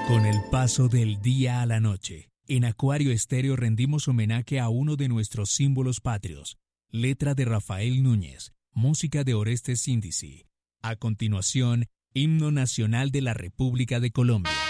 Con el paso del día a la noche, en Acuario Estéreo rendimos homenaje a uno de nuestros símbolos patrios, letra de Rafael Núñez, música de Orestes Índici. A continuación, Himno Nacional de la República de Colombia.